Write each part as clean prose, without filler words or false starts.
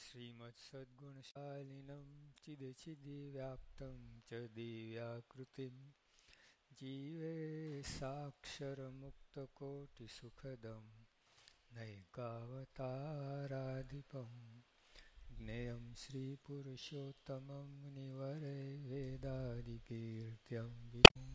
श्रीमत्सद्गुणशालिनं चिदचिदिव्याप्तं च दिव्याकृतिं जीवे साक्षरमुक्तकोटिसुखदं नैकावताराधिपं ज्ञेयं श्रीपुरुषोत्तमं मुनिवरे वेदादिकीर्त्यं विभुं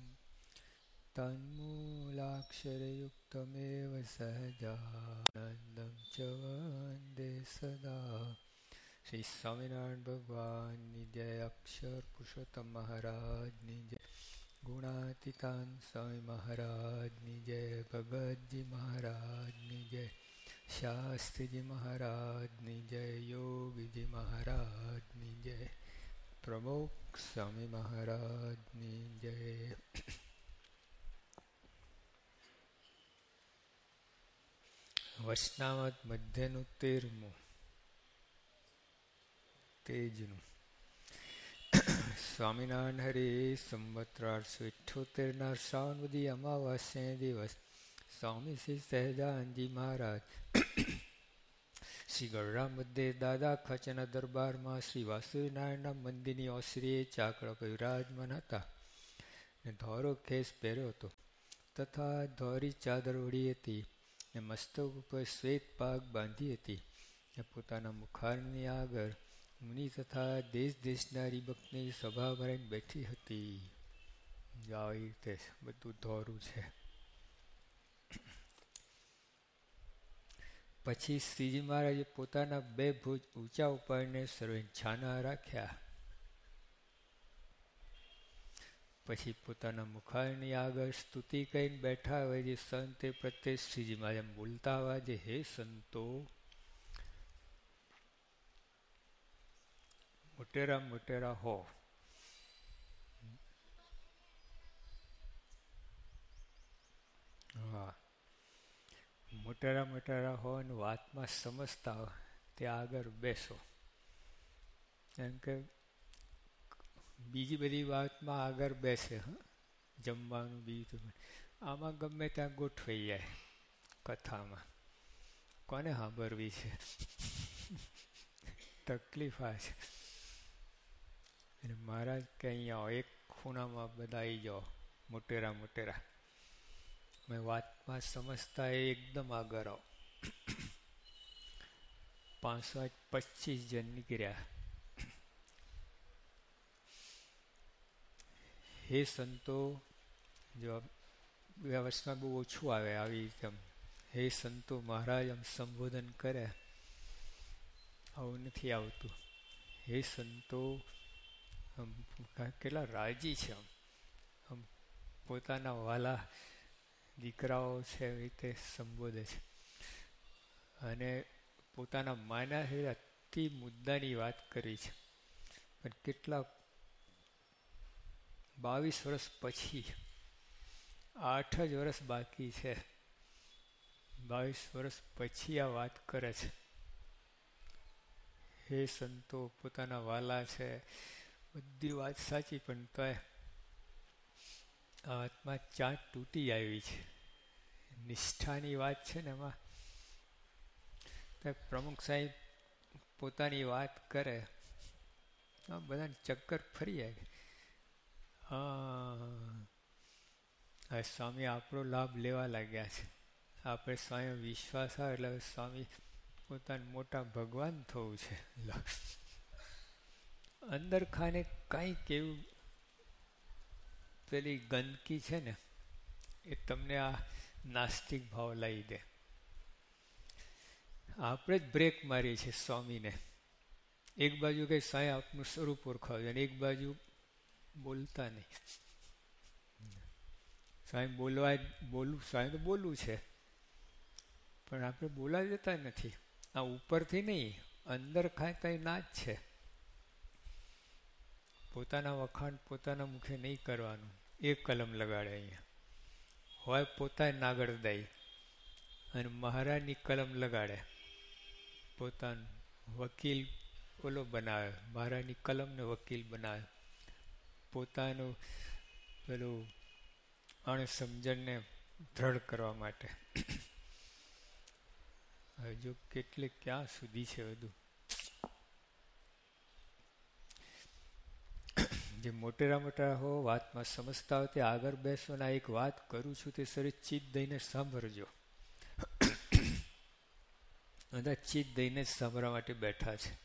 तन्मूलाक्षरयुक्तमेव सहजानन्दं च वन्दे सदा। श्री स्वामिनारायण भगवान जय, अक्षर पुरुषोत्तम महाराज जय, गुणातीतान स्वामी महाराज जय, भगत जी महाराज जय, शास्त्री जी महाराज जय, योगी जी महाराज जय, प्रमुख स्वामी महाराज जय। વચનામૃત મધ્યનું 13મું તેજનું સ્વામિનારાયણ હરે સંવત 1878 શ્રાવણ વદી અમાવાસ્ય દિવસ સ્વામી શ્રી સહજાનંદજી મહારાજ શ્રી ગઢડા મધ્યે દાદા ખાચરના દરબારમાં શ્રી વાસુદેવનારાયણના મંદિરની ઓસરીએ ચાકડા પર વિરાજમાન હતા ને ધોરો ખેસ પહેર્યો હતો તથા ધોરી ચાદર ઓઢી હતી ને મસ્તક ઉપર શ્વેત પાગ બાંધી હતી ને પોતાના મુખારની આગળ મુનિ તથા દેશ દેશના હરિભક્તની સભા ભરાઈને બેઠી હતી. આવી રીતે બધું ધોરું છે. પછી શ્રીજી મહારાજે પોતાના 2 ભુજ ઊંચા ઉપાડીને સર્વે છાના રાખ્યા. પછી પોતાના મુખારની આગળ સ્તુતિ કરીને બેઠા હોય જે સંતે પ્રત્યે શ્રીજી મહારાજ એમ બોલતા હોય જે હે સંતો, મોટેરા મોટેરા હો. હા, મોટેરા મોટેરા હો અને વાતમાં સમજતા હો ત્યાં આગળ બેસો. એમ કે બીજી બધી વાતમાં આગળ બેસે, જમવાનું બીજું, આમાં ગમે ત્યાં ગોઠવાઈ જાય. કથામાં કોને સાંભળવી છે? તકલીફ આ છે. અને મહારાજ કે અહીંયા એક ખૂણામાં બધા આવી જાઓ, મોટેરા મોટેરા. મેં વાતમાં સમજતા એ એકદમ આગળ આવો. 525 જણ નીકળ્યા. હે સંતો, જો ગયા વર્ષમાં બહુ ઓછું આવે આવી રીતે. હે સંતો મહારાજ આમ સંબોધન કરે, આવું નથી આવતું. હે સંતો, કેટલા રાજી છે. આમ પોતાના વાલા દીકરાઓ છે એવી રીતે સંબોધે છે. અને પોતાના માના છે અતિ મુદ્દાની વાત કરી છે. પણ કેટલા 22 વર્ષ પછી, 8 જ વર્ષ બાકી છે, 22 વર્ષ પછી આ વાત કરે છે. હે સંતો, પોતાના વાલા છે, બધી વાત સાચી, પણ તોય આ વાતમાં ચાંચ તૂટી આવી છે. નિષ્ઠાની વાત છે ને એમાં પ્રમુખ સાહેબ પોતાની વાત કરે, આ બધાને ચક્કર ફરી જાય. હા, સ્વામી આપણો લાભ લેવા લાગ્યા છે. આપણે સ્વામી વિશ્વાસ આવે એટલે સ્વામી પોતાને મોટા ભગવાન થવું છે. અંદર ખાને કંઈક એવું પેલી ગંદકી છે ને એ તમને આ નાસ્તિક ભાવ લાવી દે. આપણે જ બ્રેક મારીએ છીએ સ્વામીને. એક બાજુ કે સ્વામી આપનું સ્વરૂપ ઓળખાવ્યું અને એક બાજુ બોલતા નહીં. સ્વામી સ્વામી તો બોલવું છે, પણ આપણે બોલા જતા નથી. આ ઉપરથી નહીં, અંદર ખાતા ના જ છે. પોતાના વખાણ પોતાના મુખે નહીં કરવાનું. એક કલમ લગાડે અહીંયા હોય પોતાએ નાગરદાઈ અને મહારાજની કલમ લગાડે. પોતાનું વકીલ ઓલો બનાવે, મહારાજની કલમને વકીલ બનાવે. પોતાનું પેલું અણસમજણને દ્રઢ કરવા માટે. હજુ ક્યાં સુધી છે બધું. જે મોટેરા મોટેરા હો વાતમાં સમજતા હોય તે આગળ બેસો ને એક વાત કરું છું તે સરી ચિત્ત દઈને સાંભળજો. બધા ચિત્ત દઈને જ સાંભળવા માટે બેઠા છે.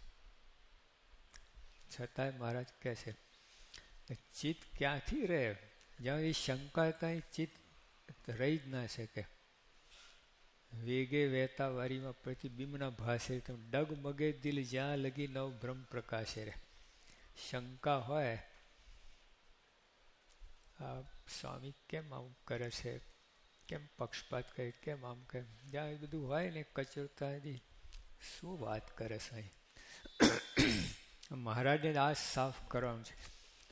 છતાંય મહારાજ કહે છે ચિત્ત ક્યાંથી રહે? જ્યાં એ શંકા ત્યાં ચિત્ત રહી જ ના શકે. વેગે વહેતા વારીમાં પ્રતિબિંબના ભાષે ડગમગે દિલ જ્યાં લગી નવ બ્રહ્મ પ્રકાશે રે. શંકા હોય આ સ્વામી કેમ આમ કરે છે, કેમ પક્ષપાત કરે, કેમ આમ કરે, જ્યાં એ બધું હોય ને કચરતા શું વાત કરે છે. મહારાજને આ સાફ કરવાનું છે.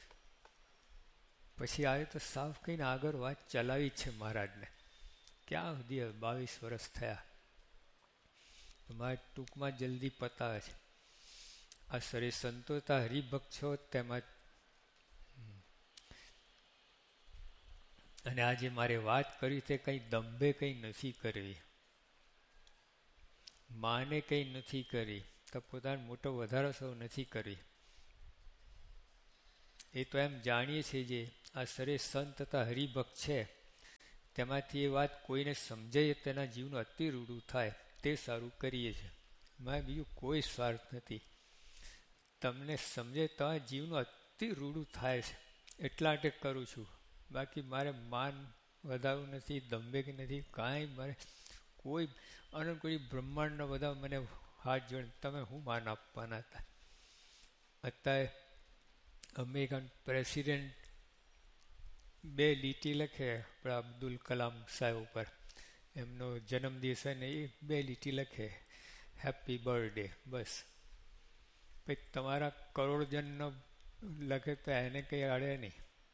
પછી આવે તો સાફ કહીને આગળ વાત ચલાવી જ છે મહારાજને. ક્યાં સુધી 22 વર્ષ થયા. મારે ટૂંકમાં જલ્દી પતાવે છે. આ સરે સંતોતા હરિભક્ત છો તેમાં. અને આજે મારે વાત કરી તે કંઈ દંભે કંઈ નથી કરવી, માને કંઈ નથી કરી, તો પોતાનો મોટો વધારો સૌ નથી કરવી. એ તો એમ જાણીએ છીએ જે આ સરે સંત તથા હરિભક્ત છે તેમાંથી એ વાત કોઈને સમજાય તેના જીવનું અતિ રૂડું થાય તે સારું કરીએ છીએ. મારે બીજું કોઈ સ્વાર્થ નથી. તમને સમજે તો જીવનું અતિ રૂડું થાય છે એટલા માટે કરું છું. બાકી મારે માન વધારવું નથી, દંભે કે નથી કાંઈ. મારે કોઈ અનંત કોઈ બ્રહ્માંડનો બધા મને હાથ જોડે તમે હું માન આપવાના હતા. અત્યારે અમેરિકન પ્રેસિડેન્ટ 2 લીટી લખે આપણા અબ્દુલ કલામ સાહેબ ઉપર, એમનો જન્મદિવસ હોય ને એ 2 લીટી લખે હેપી બર્થડે, બસ. પછી તમારા કરોડજનનો લખે તો એને કંઈ અડે નહીં.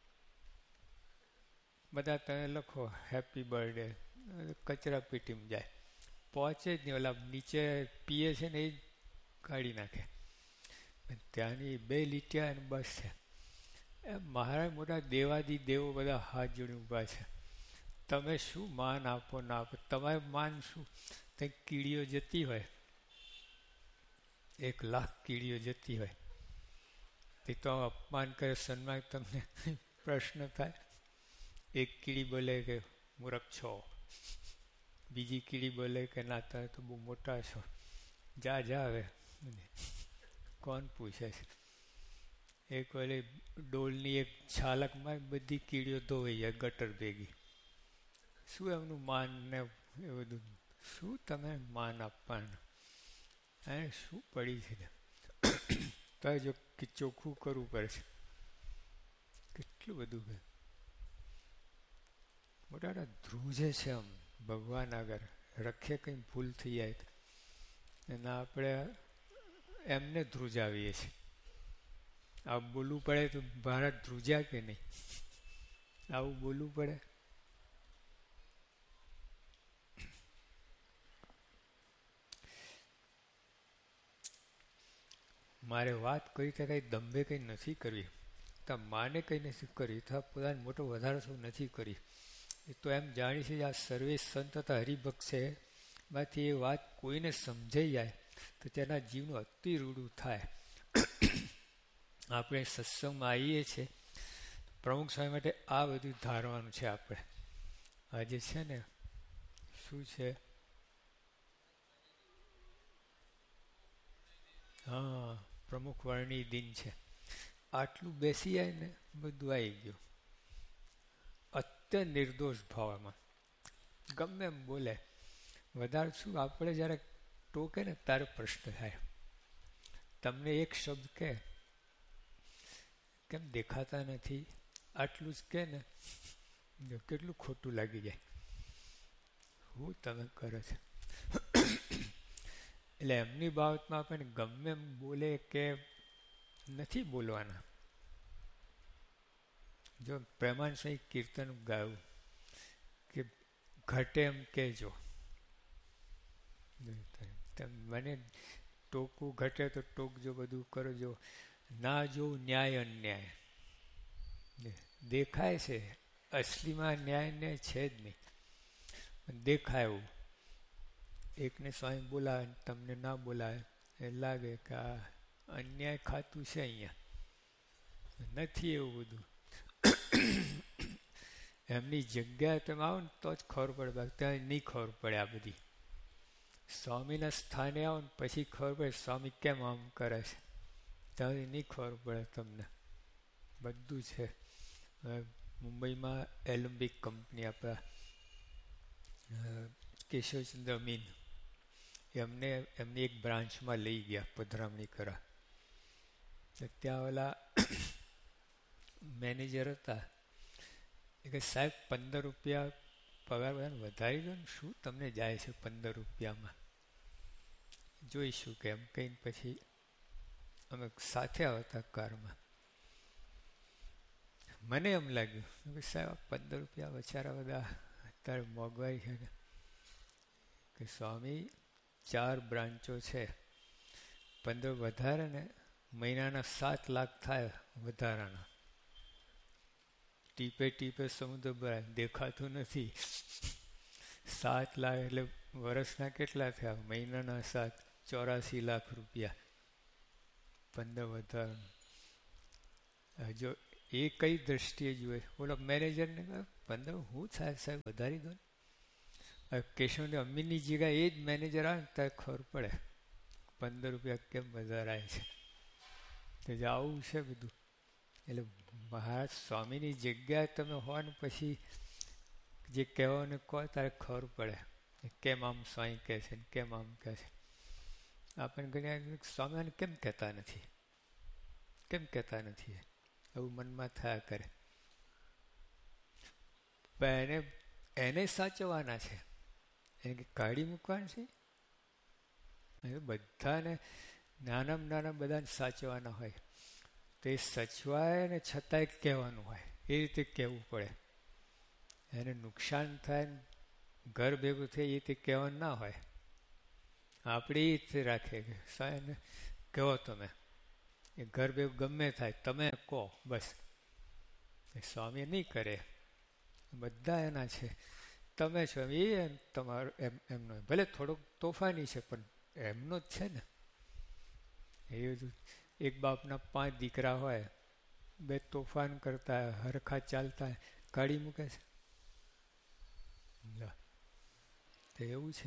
બધા તમે લખો હેપી બર્થડે, કચરા પેટીમાં જાય, પહોંચે જ નહીં. ઓલા નીચે પીએ છે ને એ જ કાઢી નાખે. ત્યાંની 2 લીટીયા અને બસ છે. એમ મહારાજ મોટા દેવાદી દેવો બધા હાથ જોડી ઊભા છે. તમે શું માન આપો ના આપો, તમારે માન શું? કંઈક કીડીઓ જતી હોય, 1 લાખ કીડીઓ જતી હોય, તે તો અપમાન કરે, સન્માન, તમને પ્રશ્ન થાય? એક કીડી બોલે કે મૂર્ખ છો, બીજી કીડી બોલે કે ના તમે તો બહુ મોટા છો, જા જા હવે. કોણ પૂછે છે? એક ઓલી ડોલની એક છાલકમાં બધી કીડીઓ ધોવાઈ જાય ગટર ભેગી. શું એમનું માન ને એ બધું શું તમે માન આપવાનું? એને શું પડી છે? તો જો ચોખ્ખું કરવું પડે છે. કેટલું બધું મોટા ધ્રુજે છે આમ ભગવાન આગળ. રખે કંઈ ભૂલ થઈ જાય અને આપણે એમને ધ્રુજાવીએ છીએ. આ બોલવું પડે તો ભારત ધ્રુજ્યા કે નહીં? આવું બોલવું પડે. મારે વાત કરી તો કંઈ દંભે કંઈ નથી કરવી, તો માને કંઈ નથી કરી, તો પોતાનો મોટો વધારો શું નથી કરી. એ તો એમ જાણી છે આ સર્વે સંત તથા હરિભક્ત છે માંથી એ વાત કોઈને સમજાઈ જાય તો તેના જીવનું અતિ રૂડું થાય. આપણે સત્સંગમાં આવીએ છીએ પ્રમુખ સ્વામી માટે આ બધું ધારવાનું છે. આપણે આજે છે ને શું છે, હા પ્રમુખ વર્ણી દિન છે. આટલું બેસી જાય ને બધું આવી ગયું. અત્યંત નિર્દોષ ભાવમાં ગમે એમ બોલે. વધારે શું આપણે જ્યારે ટોકે ને તારે પ્રશ્ન થાય. તમને એક શબ્દ કહે કેમ દેખાતા નથી, આટલું જ કહે ને કેટલું ખોટું લાગી જાય. હું તમે કરે છે એટલે એમની બાબતમાં આપણને ગમે એમ બોલે કે નથી બોલવાના. જો પ્રેમાન સિંહ કીર્તન ગાયું કે ઘટે એમ કહેજો, મને ટોકવું ઘટે તો ટોકજો, બધું કરજો, ના જોવું ન્યાય અન્યાય. દેખાય છે અસલીમાં ન્યાય અન્યાય છે જ નહીં, દેખાય એવું. એકને સ્વામી બોલાવે તમને ના બોલાવે એ લાગે કે આ અન્યાય ખાતું છે અહીંયા. નથી એવું બધું. એમની જગ્યાએ તમે આવો ને તો જ ખબર પડે, બાકી ત્યાં નહીં ખબર પડે. આ બધી સ્વામીના સ્થાને આવો ને પછી ખબર પડે સ્વામી કેમ આમ કરે છે, ત્યાં નહીં ખબર પડે તમને. બધું છે. મુંબઈમાં એલ્બિક કંપની આપણા કેશવચંદ્ર મીન એમને એમની એક બ્રાન્ચમાં લઈ ગયા પધરામણી કરા. ત્યાં ઓલા મેનેજર હતા એ કે સાહેબ 15 રૂપિયા પગાર બધાને વધારી દો ને, શું તમને જાય છે 15 રૂપિયામાં, જોઈશું કે એમ કહીને પછી અમે સાથે આવતા કારમાં. મને એમ લાગ્યું કે સાહેબ 15 રૂપિયા બચારા બધા અત્યારે મોંઘવારી છે ને, કે સ્વામી 4 બ્રાન્ચો છે, 15 વધારે ને મહિનાના 7 લાખ થાય વધારાના. ટીપે ટીપે સમુદ્ર ભરાય, દેખાતું નથી. 7 લાખ એટલે વર્ષના કેટલા થયા? મહિનાના 7, 84 લાખ રૂપિયા 15 વધારાનું. જો એ કઈ દ્રષ્ટિએ જુએ? ઓલો મેનેજરને કહે 15 હું થાય સાહેબ વધારી દો ને. કેશવની અમીની જગ્યાએ એ જ મેનેજર આવે ને ત્યારે ખબર પડે 15 રૂપિયા કેમ વધારાય છે. તો જે આવું છે બધું. એટલે મહારાજ સ્વામીની જગ્યાએ તમે હો ને પછી જે કહેવાને કહો ત્યારે ખબર પડે કેમ આમ સ્વામી કહે છે ને કેમ આમ કહે છે. આપણને ઘણી સ્વામીને કેમ કહેતા નથી, કેમ કહેતા નથી, એવું મનમાં થયા કરે. પણ એને સાચવવાના છે, એને કાઢી મૂકવાના છે. બધાને નાનામાં નાના બધાને સાચવવાના હોય તો એ સચવાય ને છતાંય કહેવાનું હોય, એ રીતે કહેવું પડે. એને નુકસાન થાય ને ઘર ભેગું થાય એ રીતે કહેવાનું ના હોય. આપણે એ રીતે રાખીએ કે સાહેબ કહો તમે, એ ઘર ભેગું ગમે થાય તમે કહો બસ. સ્વામી નહીં કરે, બધા એના છે. તમે છો એ તમારો એમનો, ભલે થોડોક તોફાની છે પણ એમનો જ છે ને. એ બધું એક બાપના 5 દીકરા હોય, 2 તોફાન કરતા હરખા ચાલતા કાઢી મૂકે છે. તો એવું છે.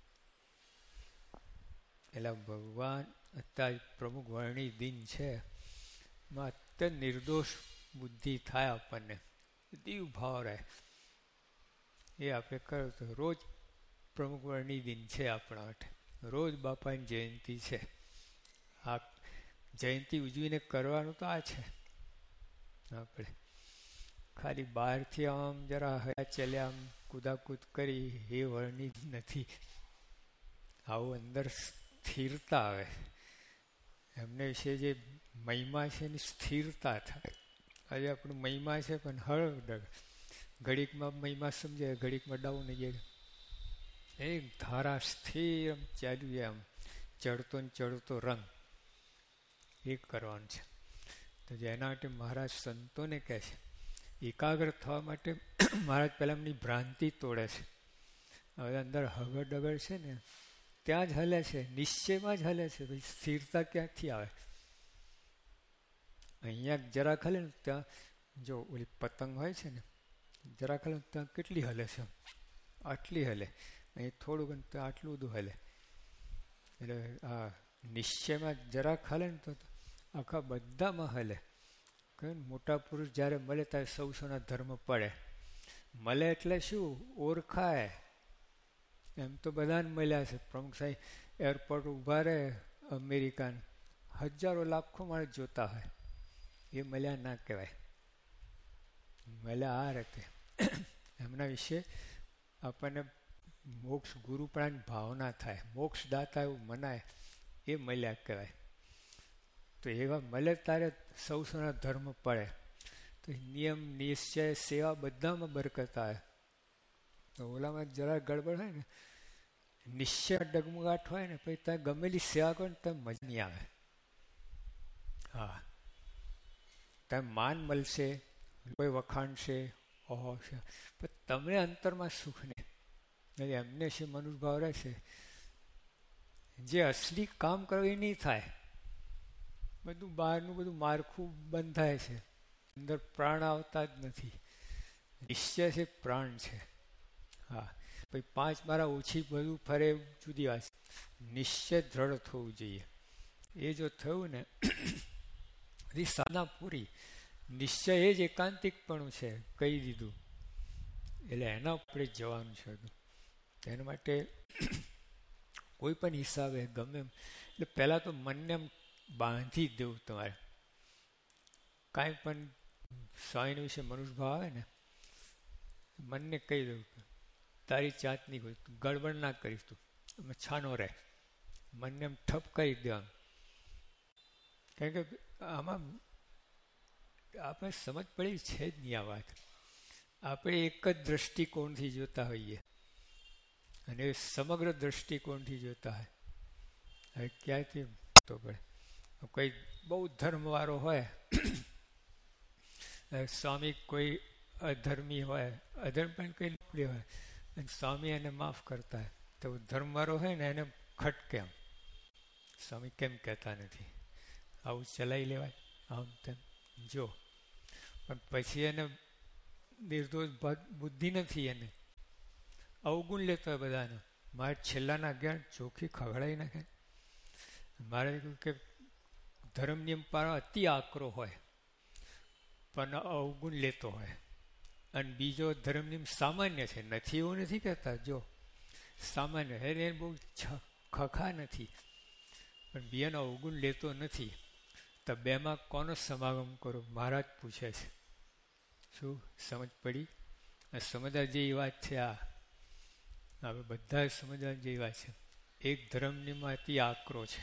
એટલે ભગવાન અત્યારે પ્રમુખ વર્ણી દિન છે એમાં અત્યંત નિર્દોષ બુદ્ધિ થાય આપણને, દીવ ભાવ રહે. એ આપણે કરો તો રોજ પ્રમુખ વર્ણી દિન છે આપણા માટે, રોજ બાપાની જયંતિ છે. આ જયંતિ ઉજવીને કરવાનું તો આ છે. આપણે ખાલી બહારથી આમ જરા હયા ચાલ્યા આમ કૂદાકૂદ કરી એ વર્ણિત નથી. આવું અંદર સ્થિરતા આવે, એમને વિશે જે મહિમા છે એની સ્થિરતા થાય. આજે આપણું મહિમા છે પણ હળડગ, ઘડીકમાં મહિમા સમજે, ઘડીકમાં ડાઉન થઈ જાય. એક ધારા સ્થિર આમ ચાલ્યું, આમ ચડતો ને ચડતો રંગ એ કરવાનું છે. તો જેના માટે મહારાજ સંતોને કહે છે એકાગ્ર થવા માટે મહારાજ પહેલાં એમની ભ્રાંતિ તોડે છે. હવે અંદર હગડગડ છે ને ત્યાં જ હલે છે, નિશ્ચયમાં જ હલે છે. ભાઈ સ્થિરતા ક્યાંથી આવે? અહીંયા જરાક હલે ને ત્યાં, જો ઓલી પતંગ હોય છે ને જરાક હલે ત્યાં કેટલી હલે છે, આટલી હલે. અહીં થોડુંક ત્યાં આટલું બધું હલે. એટલે આ નિશ્ચયમાં જરાક હલે ને તો આખા બધામાં હલે. કહે મોટા પુરુષ જ્યારે મળે ત્યારે સૌના ધર્મ પડે. મળે એટલે શું? ઓળખાય. એમ તો બધાને મળ્યા છે. પ્રમુખ સાહેબ એરપોર્ટ ઊભા રહે અમેરિકાને, 1000 લાખો માણસ જોતા હોય, એ મળ્યા ના કહેવાય. મળ્યા આ રીતે એમના વિશે આપણને મોક્ષ ગુરુપણાની ભાવના થાય, મોક્ષદાતા એવું મનાય, એ મળ્યા કહેવાય. તો એવા મળે તારે સૌના ધર્મ પડે. તો નિયમ નિશ્ચય સેવા બધામાં બરકત આવે. તો ઓલામાં જરા ગડબડ હોય ને, નિશ્ચય ડગમગાટ હોય ને પછી ત્યાં ગમેલી સેવા કરો ને ત્યાં મજા નહીં આવે. હા, ત્યાં માન મળશે, કોઈ વખાણશે, ઓહો છે, પણ તમને અંતરમાં સુખ નહીં. એમને છે મનુભાવ રહેશે. જે અસલી કામ કરવું એ નહીં થાય. બધું બહારનું બધું માળખું બંધાય છે, અંદર પ્રાણ આવતા જ નથી. નિશ્ચય છે, પ્રાણ છે. હા, પછી 5 મારા ઓછી બધું ફરે જુદી વાત. નિશ્ચય દ્રઢ થવું જોઈએ. એ જો થયું ને એ સાધના પૂરી. નિશ્ચય એ જ એકાંતિકપણું છે, કહી દીધું. એટલે એના આપણે જવાનું છે. તેના માટે કોઈ પણ હિસાબે ગમે એમ, એટલે પહેલાં તો મનને એમ બાંધી જ દેવું તમારે. કાંઈ પણ સ્વામી વિશે મનુષ્ય ભાવ આવે ને, મનને કહી દઉં તારી જાત નહીં હોય, ગડબડ ના કરીશ, તું અમે છાનો રહે. મનને એમ ઠપ કરી દેવાનું. કારણ કે આમાં આપણે સમજ પડી છે જ નહીં આ વાત. આપણે એક જ દ્રષ્ટિકોણથી જોતા હોઈએ અને સમગ્ર દ્રષ્ટિકોણથી જોતા હોય. હવે ક્યાંથી તો પડે કોઈ બહુ ધર્મવાળો હોય, સ્વામી કોઈ અધર્મી હોય, અધર્મ પણ કંઈ નીકળી હોય અને સ્વામી એને માફ કરતા હોય, તો ધર્મવાળો હોય ને એને ખટકે એમ, સ્વામી કેમ કહેતા નથી, આવું ચલાવી લેવાય આમ તેમ. જો પણ પછી એને નિર્દોષ બુદ્ધિ નથી, એને અવગુણ લેતો હોય બધાને. મારે છેલ્લાના જ્ઞાન ચોખ્ખી ખવડાવી નાખે. મારે કહ્યું કે ધર્મ નિયમ પાળવા અતિ આકરો હોય પણ અવગુણ લેતો હોય, અને બીજો ધર્મ નિયમ સામાન્ય છે, નથી એવું નથી કહેતા, જો સામાન્ય એને બહુ ખખા નથી પણ બીજાનો અવગુણ લેતો નથી. તો બેમાં કોનો સમાગમ કરો? મહારાજ પૂછે છે. શું સમજ પડી? સમજવા જેવી વાત છે આ. હવે બધા સમજવા જેવી વાત છે. એક ધર્મનિયમમાં અતિ આકરો છે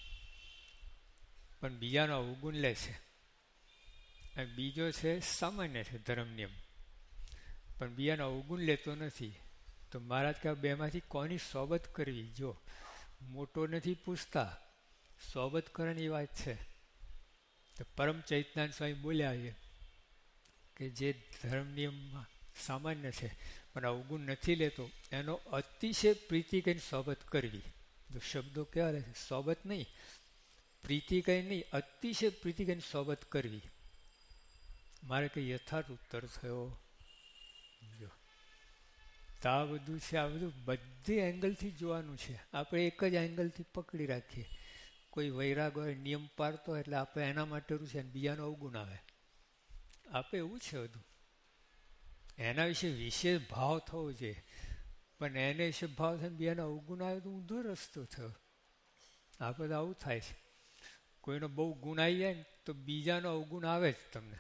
પણ બીજાનો અવગુણ લે છે, અને બીજો છે સામાન્ય છે ધર્મ નિયમ પણ બીજાનો અવગુણ લેતો નથી. તો મહારાજ કહે બેમાંથી કોની સોબત કરવી? જો મોટો નથી પૂછતા, સોબત કરવાની વાત છે. તો પરમ ચૈતન્ય સ્વામી બોલ્યા છે કે જે ધર્મ નિયમમાં સામાન્ય છે પણ અવગુણ નથી લેતો એનો અતિશય પ્રીતિ કહીને સોબત કરવી. જો શબ્દો કેવા રહે છે, સોબત નહીં, પ્રીતિ કઈ નહીં, અતિશય પ્રીતિ કહીને સોબત કરવી. મારે કંઈ યથાર્થ ઉત્તર થયો. જો તો આ બધું છે, આ બધું બધી એંગલથી જોવાનું છે. આપણે એક જ એંગલથી પકડી રાખીએ. કોઈ વૈરાગ હોય, નિયમ પાડતો હોય એટલે આપણે એના માટે છે અને બીજાનો અવગુણ આવે. આપણે એવું છે બધું. એના વિશે વિશેષ ભાવ થવો જોઈએ પણ એને વિશે ભાવ થઈને બીજાનો અવગુણ આવે તો ઊંધો રસ્તો થયો. આ બધા આવું થાય છે. કોઈનો બહુ ગુણ આવી જાય ને તો બીજાનો અવગુણ આવે જ તમને.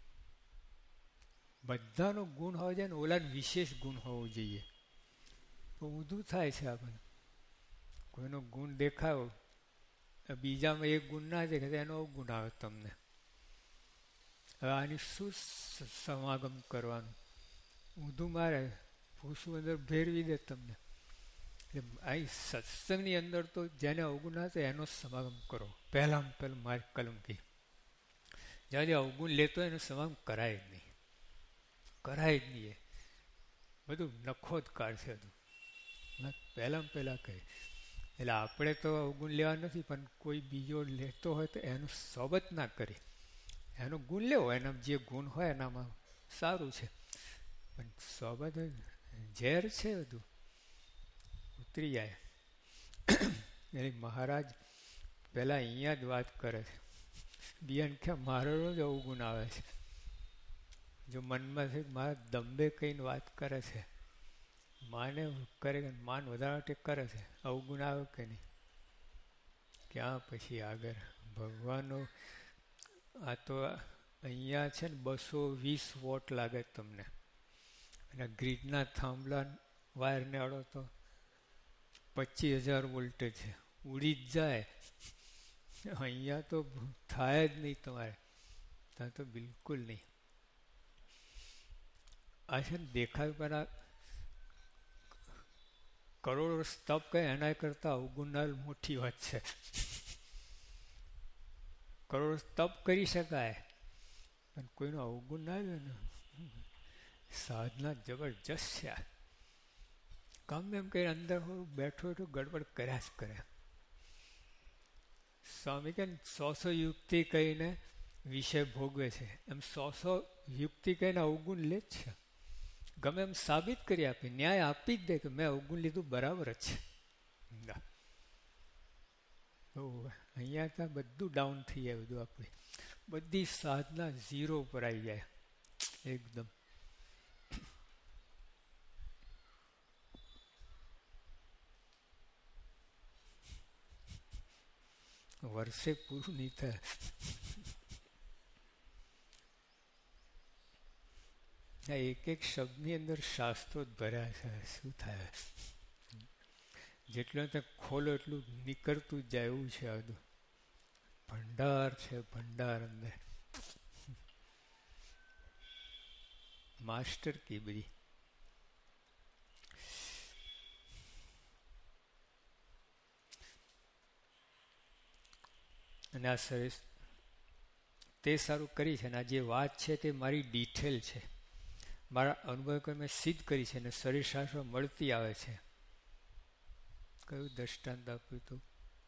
બધાનો ગુણ હોવો જોઈએ ને ઓલાનો વિશેષ ગુણ હોવો જોઈએ. તો ઊંધું થાય છે આ બધું. કોઈનો ગુણ દેખાયો, બીજામાં એક ગુણ ના દેખાય એનો અવગુણ આવે તમને. હવે આની શું સમાગમ કરવાનું? ઊંધું મારે ભૂસું અંદર ભેરવી દે તમને. એટલે અહીં સત્સંગની અંદર તો જેને અવગુણ ના થાય એનો સમાગમ કરો. પહેલાં મારી કલમથી જ્યાં જે અવગુણ લેતો એનો સમાગમ કરાય જ નહીં, કરાય જ નહીં. એ બધું નખો જ કાઢશે બધું. પહેલાં કહે એટલે આપણે તો અવગુણ લેવા નથી પણ કોઈ બીજો લેતો હોય તો એનું સોબત ના કરી, એનો ગુણ લેવો, એના જે ગુણ હોય એનામાં સારું છે પણ સોબત ઝેર છે બધું ઉતરી જાય. એટલે મહારાજ પહેલાં અહીંયા જ વાત કરે છે. બીજાને ક્યાં મારો જ અવગુણ આવે છે. જો મનમાં છે મારા દંભે કહીને વાત કરે છે, માને કરે માન વધારવા માટે કરે છે, અવગુણ આવે કે નહીં? ક્યાં પછી આગળ ભગવાનનો આ તો અહીંયા છે ને 220 વોટ લાગે તમને, અને ગ્રીડના થાંભલા વાયરને અડો તો 25,000 વોલ્ટેજ છે, ઉડી જ જાય. અહીંયા તો થાય જ નહીં તમારે, ત્યાં તો બિલકુલ નહીં. આ છે ને દેખાય પર આ કરોડો સ્તપ કહે એના કરતા અવગુણનાર મોટી વાત છે. કરોડો સ્તપ કરી શકાય અને કોઈનો અવગુણ ના આવે ને, સાધના જબરજસ્ત છે. ગમે એમ કઈ અંદર બેઠો બેઠો ગડબડ કર્યા જ કરે. સ્વામી કે 100 યુક્તિ કહીને વિષય ભોગવે છે, એમ 100 યુક્તિ કહીને અવગુણ લે જ છે. ગમે એમ સાબિત કરી આપે, ન્યાય આપી જ દે કે મેં અવગુણ લીધું બરાબર જ છે. અહીંયા ત્યાં બધું ડાઉન થઈ જાય, બધું આપણે બધી સાધના ઝીરો ઉપર આવી જાય એકદમ. વર્ષે પૂરું નહીં થાય. એક એક શબ્દની અંદર શાસ્ત્રો જ ભર્યા છે. શું થાય, જેટલું ત્યાં ખોલો એટલું નીકળતું જ જાય એવું છે. આ બધું ભંડાર છે, ભંડાર અંદર માસ્ટર કી બધી. અને આ સરસ તે સારું કરી છે. અને આ જે વાત છે તે મારી ડિટેલ છે, મારા અનુભવ કરી મેં સિદ્ધ કરી છે, અને શરીરશાસ્ત્ર મળતી આવે છે. કયું દ્રષ્ટાંત આપ્યું હતું?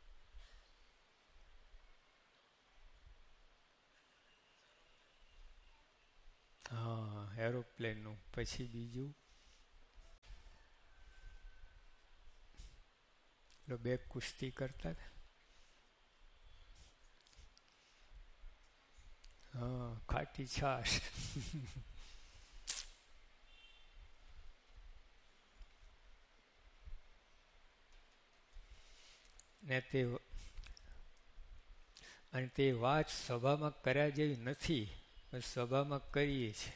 હા, એરોપ્લેનનું. પછી બીજું બે કુસ્તી કરતા હતા. હા, ખાટી છાશ. ને તે વાત સભામાં કર્યા જેવી નથી, પણ સભામાં કરીએ છીએ.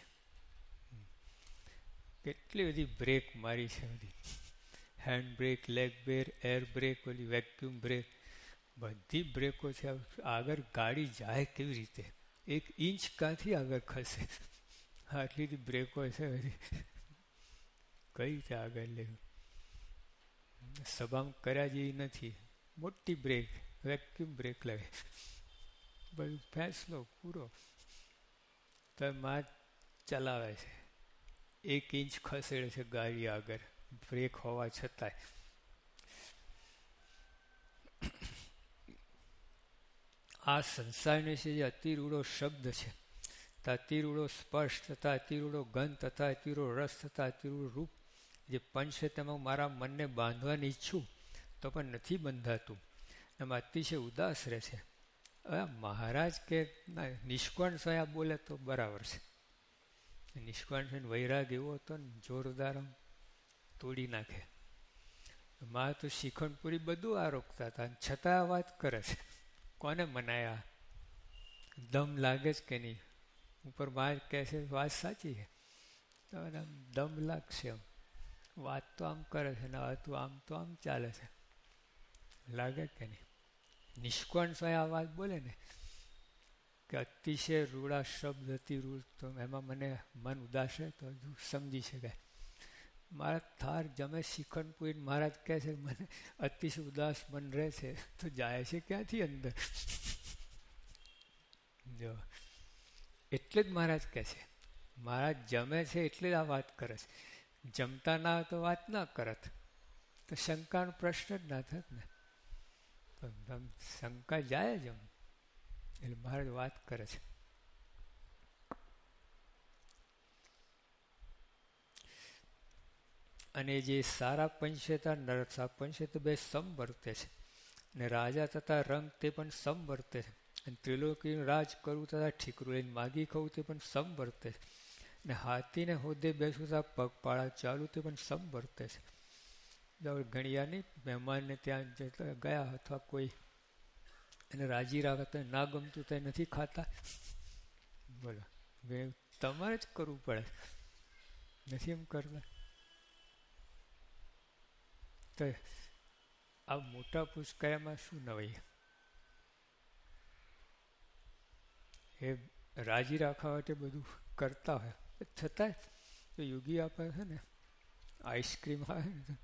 કેટલી બધી બ્રેક મારી છે, બધી hand break, leg break, air break, ઓલી વેક્યુમ બ્રેક, બધી બ્રેકો છે. આગળ ગાડી જાય કેવી રીતે? 1 ઇંચ ક્યાંથી આગળ ખસે? આટલી બધી બ્રેકો છે બધી, કઈ રીતે આગળ લેવું? સભામાં કર્યા જેવી નથી. મોટી બ્રેક, વેક્યુમ બ્રેક લાગે, બધું ફેંસલો પૂરો. તો માં ચલાવે છે, 1 ઇંચ ખસેડે છે ગાડી આગળ, બ્રેક હોવા છતાંય. આ સંસારને છે જે અતિરૂડો શબ્દ છે, તથા અતિરૂડો સ્પર્શ, તથા અતિરૂડો ગંધ, તથા અતિરૂડો રસ, તથા અતિરૂડો રૂપ, જે પંચ છે તેમાં મારા મનને બાંધવાની ઈચ્છું તો પણ નથી બંધાતું, એમાં અતિશય ઉદાસ રહે છે. હવે મહારાજ કે નિષ્કોણ સયા બોલે તો બરાબર છે. નિષ્કોણ છે વૈરાગ એવો હતો ને જોરદાર, તોડી નાખે. માં તો શિખંડપુરી બધું આરોગતા હતા, છતાં આ વાત કરે છે. કોને મનાયા? દમ લાગે જ કે નહીં? ઉપર માં કહે છે વાત સાચી છે, તો દમ લાગશે. એમ વાત તો આમ કરે છે ને તું આમ તો આમ ચાલે છે, લાગે કે નહીં? નિષ્કોણ સ્વય આ વાત બોલે ને કે અતિશય રૂડા શબ્દ, અતિ રૂડ, તો એમાં મને મન ઉદાસ છે તો હજુ સમજી શકાય. મારા થાર જમે શિખંડપુરી, મહારાજ કહે છે મને અતિશય ઉદાસ મન રહે છે, તો જાય છે ક્યાંથી અંદર? જો એટલે જ મહારાજ કહે છે, મહારાજ જમે છે એટલે જ આ વાત કરે છે. જમતા ના તો વાત ના કરત તો શંકાનો પ્રશ્ન જ ના થત ને. શંકા જાય જ એમ, એટલે મહારાજ વાત કરે છે. અને જે સારા પંચેતા નરસા પંચે તો બે સમ વર્તે છે, અને રાજા તથા રંગ તે પણ સમ વર્તે છે, અને ત્રિલોકીનું રાજ કરવું તથા ઠીકરું લઈને માગી ખાવું તે પણ સમ વર્તે છે, અને હાથીને હોદ્દે બેસવું તથા પગપાળા ચાલુ તે પણ સમ વર્તે છે. ગણ્યા નહીં, મહેમાનને ત્યાં જતા ગયા અથવા કોઈ એને રાજી રાખે તો ના ગમતું તો નથી ખાતા. બોલો, તમારે જ કરવું પડે, નથી એમ કરતા. તો આ મોટા પુષ્કરમાં શું નવાઈ? એ રાજી રાખવા માટે બધું કરતા હોય, છતાંય તો યોગી આપે છે ને આઈસ્ક્રીમ આવે ને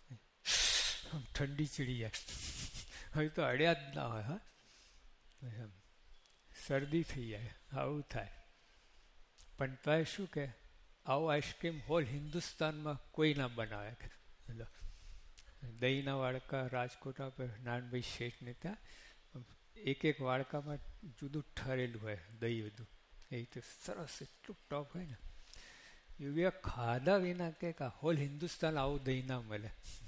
ઠંડી ચડી જાય, હવે તો અડ્યા જ ના હોય. હા, શરદી થઈ જાય, આવું થાય. પણ તોય શું કે આવું આઈસ્ક્રીમ હોલ હિન્દુસ્તાનમાં કોઈ ના બનાવે. દહીંના વાડકા રાજકોટ આપે નાનભાઈ શેઠને ત્યાં એક એક વાડકામાં જુદું ઠરેલું હોય દહીં બધું. એ તો સરસ એટલું ટોપ હોય ને. એ ખાધા વિના કે હોલ હિન્દુસ્તાન આવું દહીં ના મળે.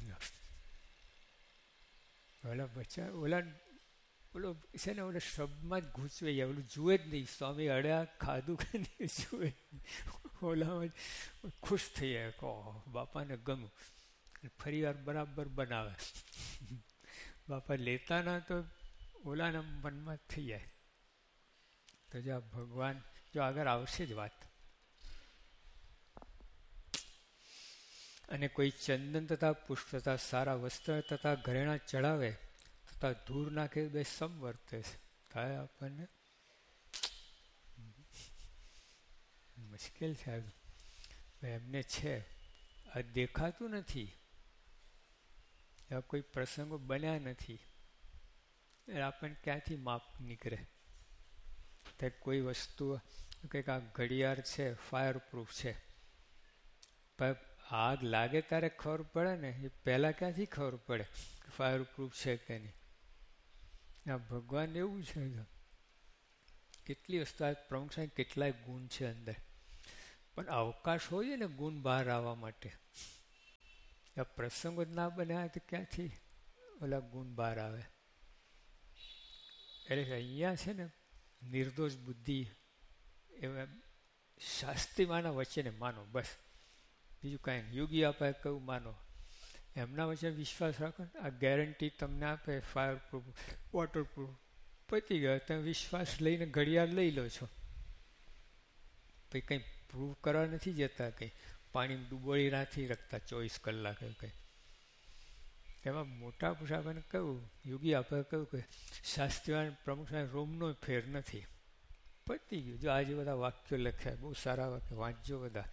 ઓલા બચ્ચા ઓલો છે ને ઓલા શબ્દમાં જ ઘૂંચવે જાય, ઓલું જુએ જ નહીં. સ્વામી અડ્યા ખાધું કે નહીં જુએ. ઓલામાં ખુશ થઈ જાય કે બાપાને ગમ્યું, ફરી વાર બરાબર બનાવે. બાપા લેતા ના તો ઓલાના મનમાં થઈ જાય. તો જો ભગવાન જો આગળ આવશે જ વાત. અને કોઈ ચંદન તથા પુષ્પ તથા સારા વસ્ત્ર તથા ઘરેણા ચડાવે તથા ધૂળ નાખે બે સમવર્તે છે. થાય આપણને મુશ્કેલ છે. એમને છે આ દેખાતું નથી, એવા કોઈ પ્રસંગો બન્યા નથી, આપણને ક્યાંથી માપ નીકળે. તે કોઈ વસ્તુ કંઈક આ ઘડિયાળ છે ફાયર પ્રૂફ છે, પણ આગ લાગે ત્યારે ખબર પડે ને, એ પહેલાં ક્યાંથી ખબર પડે ફાયર પ્રૂફ છે કે નહીં. આ ભગવાન એવું છે. કેટલી વસ્તુ આ પ્રમુખ સાહેબ કેટલાય ગુણ છે અંદર, પણ અવકાશ હોય ને ગુણ બહાર આવવા માટે. આ પ્રસંગો જ ના બન્યા તો ક્યાંથી ઓલા ગુણ બહાર આવે. એટલે અહીંયા છે ને નિર્દોષ બુદ્ધિ એવા શાસ્ત્રીમાના વચ્ચે માનો, બસ બીજું કાંઈ નહીં. યોગી આપે કયું માનો, એમના વચ્ચે વિશ્વાસ રાખો. આ ગેરંટી તમને આપે ફાયર પ્રૂફ વોટર પ્રૂફ, પતી ગયો. તમે વિશ્વાસ લઈને ઘડિયાળ લઈ લો છો, પછી કંઈ પ્રૂવ કરવા નથી જતા, કંઈ પાણી ડૂબોળી નથી રાખતા 24 કલાક એવું કંઈ. એમાં મોટા પુરુષાને કહ્યું, યોગી આપણે કહ્યું કે શાસ્ત્રીવાન પ્રમુખ સાહેબ રોમનો ફેર નથી, પતી ગયું. જો આજે બધા વાક્યો લખ્યા, બહુ સારા વાક્ય વાંચજો બધા.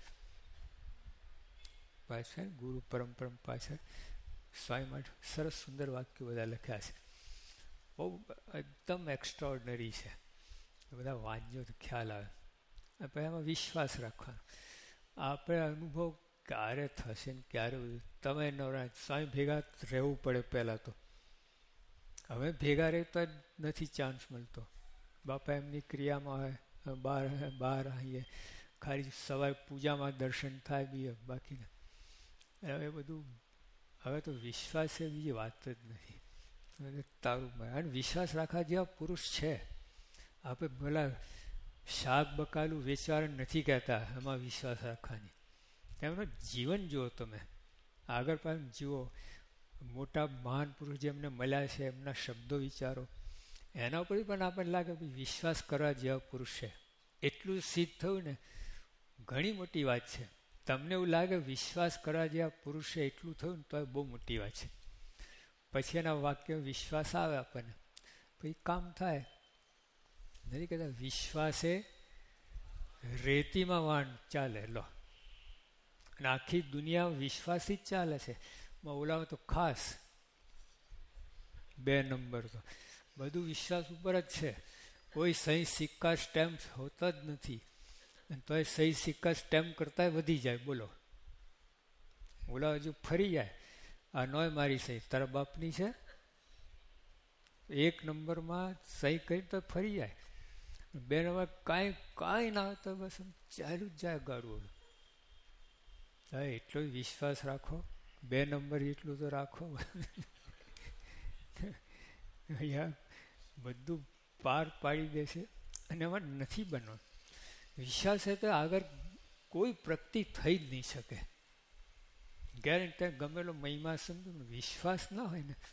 પાછળ ગુરુ પરંપરા પાછળ સ્વામી માટે સરસ સુંદર વાક્યો બધા લખ્યા છે, બહુ એકદમ એક્સ્ટ્રાઓર્ડિનરી છે. બધા વાંચજો તો ખ્યાલ આવે. પછી એમાં વિશ્વાસ રાખવાનો. આપણે અનુભવ ક્યારે થશે ને ક્યારે તમે નવરા. સ્વામી ભેગા રહેવું પડે પહેલાં તો. હવે ભેગા રહેતા જ નથી ચાન્સ મળતો. બાપા એમની ક્રિયામાં હોય, બહાર આવીએ, ખાલી સવારે પૂજામાં દર્શન થાય બી, બાકીના હવે બધું. હવે તો વિશ્વાસ એ બીજી વાત જ નથી. તારું અને વિશ્વાસ રાખવા જેવા પુરુષ છે. આપણે ભલા શાક બકાલું વેચવાનું નથી કહેતા, એમાં વિશ્વાસ રાખવાની. તેમનું જીવન જુઓ, તમે આગળ પાછળ જુઓ. મોટા મહાન પુરુષ જેમને મળ્યા છે, એમના શબ્દો વિચારો, એના ઉપર પણ આપણને લાગે વિશ્વાસ કરવા જેવા પુરુષ છે. એટલું સિદ્ધ થયું ને, ઘણી મોટી વાત છે. તમને એવું લાગે વિશ્વાસ કરવા જેવા પુરુષ છે એટલું થયું ને, તો એ બહુ મોટી વાત છે. પછી એના વાક્ય વિશ્વાસ આવે આપણને, પછી કામ થાય. નથી કહેતા વિશ્વાસે રેતીમાં વાણ ચાલે લો, અને આખી દુનિયા વિશ્વાસથી જ ચાલે છે. ઓલામાં તો ખાસ 2 નંબર તો બધું વિશ્વાસ ઉપર જ છે. કોઈ સહી સિક્કા સ્ટેમ્પ હોતા જ નથી, અને તો એ સહી સિક્કા સ્ટેમ્પ કરતા વધી જાય. બોલો, ઓલા હજુ ફરી જાય. આ નોય મારી સહી તારા બાપની છે, 1 નંબરમાં સહી કરી તો ફરી જાય. 2 નંબર કાંઈ ના હોય તો બસ ચાલુ જ જાય ગાડું. હા, એટલો જ વિશ્વાસ રાખો. 2 નંબર એટલું તો રાખો. અહીંયા બધું પાર પાડી દેશે. અને એમાં નથી બનવાનું. વિશ્વાસ છે તો આગળ કોઈ પ્રગતિ થઈ જ નહીં શકે. ગેરંટી ગમેલો મહિમા સમજો, વિશ્વાસ ના હોય ને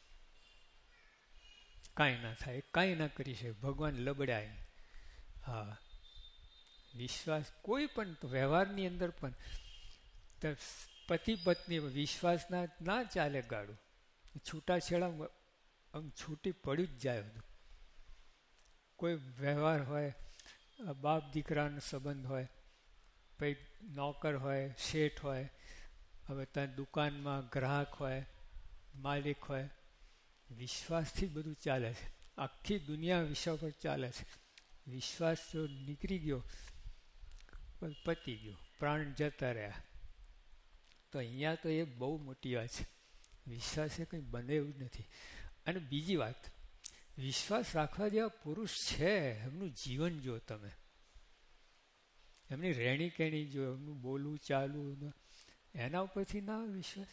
કાંઈ ના થાય, કાંઈ ના કરી શકે. ભગવાન લબડાય. હા, વિશ્વાસ કોઈ પણ વ્યવહારની અંદર પણ પતિ પત્ની વિશ્વાસ ના ચાલે ગાડું. છૂટાછેડા આમ છૂટી પડ્યું જ જાય બધું. કોઈ વ્યવહાર હોય, બાપ દીકરાનો સંબંધ હોય, પછી નોકર હોય, શેઠ હોય, હવે ત્યાં દુકાનમાં ગ્રાહક હોય, માલિક હોય, વિશ્વાસથી બધું ચાલે છે. આખી દુનિયા વિશ્વ પર ચાલે છે. વિશ્વાસ જો નીકળી ગયો, પતી ગયો, પ્રાણ જતા રહ્યા. તો અહીંયા તો એ બહુ મોટી વાત છે. વિશ્વાસ એ કંઈ બને એવું નથી. અને બીજી વાત, વિશ્વાસ રાખવા જેવા પુરુષ છે, એમનું જીવન જો તમે, એમની રહેણી કહેણી જો, એમનું બોલવું ચાલવું, એના ઉપરથી ના વિશ્વાસ.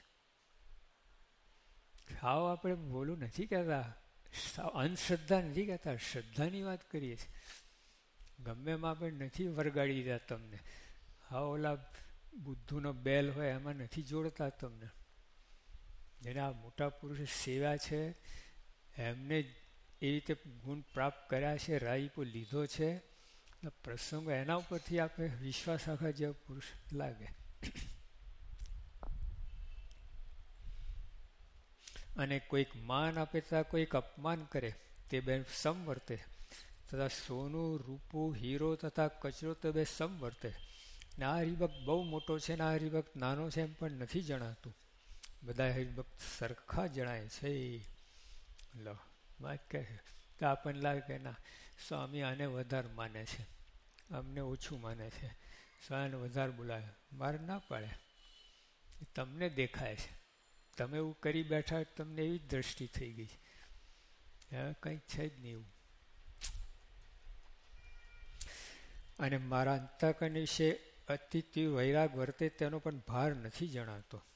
હાવ આપણે બોલું નથી કહેતા, અંધશ્રદ્ધા નથી કહેતા, શ્રદ્ધાની વાત કરીએ છીએ. ગમે એમાં આપણે નથી વરગાડી દીધા તમને. હા, ઓલા બુદ્ધુનો બેલ હોય એમાં નથી જોડતા તમને. જેને આ મોટા પુરુષે સેવા છે, એમને એ રીતે ગુણ પ્રાપ્ત કર્યા છે, રાજીપો લીધો છે, પ્રસંગો એના ઉપરથી આપણે વિશ્વાસ રાખવા જેવા પુરુષ લાગે. અને કોઈક માન આપે તથા કોઈક અપમાન કરે તે બે સમવર્તે, તથા સોનું, રૂપું, હીરો તથા કચરો તે બે સમવર્તે. ને આ હરિભક્ત બહુ મોટો છે ને આ હરિભક્ત નાનો છે એમ પણ નથી જણાતું. બધા હરિભક્ત સરખા જણાય છે. લો વાત કહે તો આપણને લાગે કે ના, સ્વામી આને વધારે માને છે, અમને ઓછું માને છે, સ્વામીને વધારે બોલાવે. મારે ના પાડે, તમને દેખાય છે, તમે એવું કરી બેઠા, તમને એવી જ દ્રષ્ટિ થઈ ગઈ. કંઈક છે જ નહીં એવું. અને મારા અંતઃકરણ વિશે અતિથિ વૈરાગ વર્તે તેનો પણ ભાર નથી જણાતો.